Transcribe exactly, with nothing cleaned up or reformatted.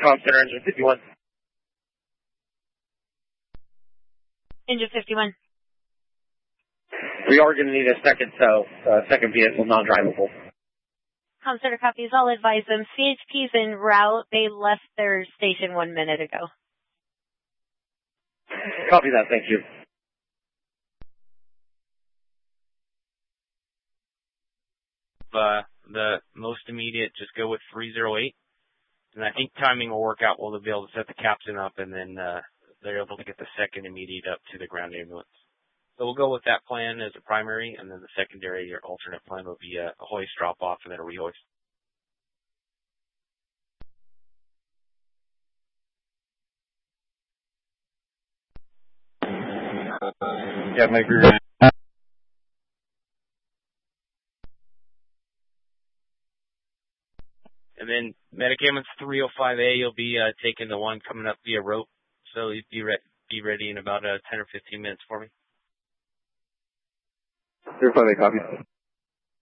Com Center, Engine fifty-one. Engine fifty-one. We are going to need a second, so uh, second vehicle, non-drivable. Com Center copies. I'll advise them. C H P's en route. They left their station one minute ago. Copy that. Thank you. Uh, the most immediate, just go with three zero eight. And I think timing will work out well to be able to set the captain up, and then uh, they're able to get the second immediate up to the ground ambulance. So we'll go with that plan as a primary, and then the secondary or alternate plan will be a, a hoist drop-off and then a rehoist. Yeah, Mike, you're right. And then Medicaments three oh five A, you'll be uh, taking the one coming up via rope. So you'd be, re- be ready in about uh, ten or fifteen minutes for me. You're fine, copy.